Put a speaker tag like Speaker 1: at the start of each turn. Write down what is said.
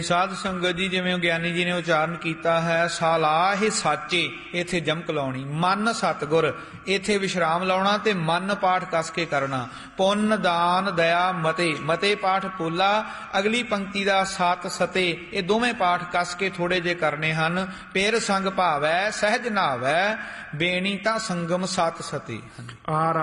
Speaker 1: ਸਾਧ ਸੰਗਤ ਜੀ, ਜਿਵੇਂ ਗਿਆਨੀ ਜੀ ਨੇ ਉਚਾਰਨ ਕੀਤਾ ਹੈ, ਸਾਲਾਹ ਸਾਚੇ, ਇੱਥੇ ਜਮਕ ਲਾਉਣੀ। ਮਨ ਸਤਿਗੁਰ, ਇੱਥੇ ਵਿਸ਼ਰਾਮ ਲਾਉਣਾ ਤੇ ਮਨ ਪਾਠ ਕਸ ਕੇ ਕਰਨਾ। ਪੁੰਨ ਦਾਨ ਦਇਆ ਮਤੇ, ਮਤੇ ਪਾਠ ਪੋਲਾ, ਅਗਲੀ ਪੰਕਤੀ ਦਾ ਸਤ ਸਤੇ, ਇਹ ਦੋਵੇਂ ਪਾਠ ਕਸ ਕੇ ਥੋੜੇ ਜਿਹੇ ਕਰਨੇ ਹਨ। ਪੇਰ ਸੰਗ ਭਾਵੈ ਸਹਿਜ ਨਾਵੈ, ਬੇਣੀ ਤਾਂ ਸੰਗਮ ਸਤ ਸਤੇ।